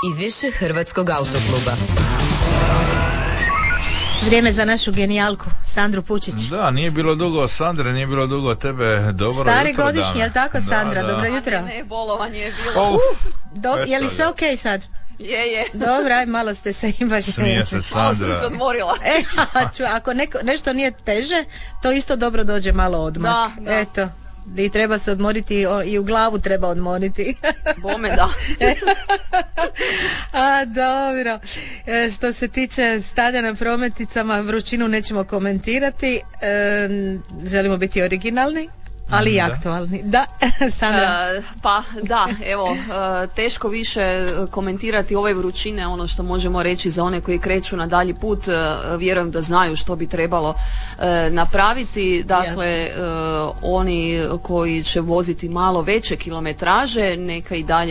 Izvješće Hrvatskog autokluba. Vrijeme za našu genijalku, Sandru Pučić. Da, nije bilo dugo Sandre, nije bilo dugo tebe. Dobro Stari jutro, godišnji, je li tako, Sandra? Da. Dobro jutro. Ne, bolovanje je bilo. Je li sve okej sad? Je. Dobro, aj, malo ste se baš... Smije se Malo Sandra. sam se odmorila. Ako nešto nije teže, to isto dobro dođe malo odmah. Da. Eto, i treba se odmoriti, i u glavu treba odmoriti. Bome, da. Dobro. Što se tiče stanja na prometnicama, vrućinu nećemo komentirati. Želimo biti originalni, ali i aktualni. Da, Sandra. Pa da, evo, teško više komentirati ove vrućine. Ono što možemo reći za one koji kreću na dalji put, vjerujem da znaju što bi trebalo napraviti. Dakle, oni koji će voziti malo veće kilometraže, neka i dalje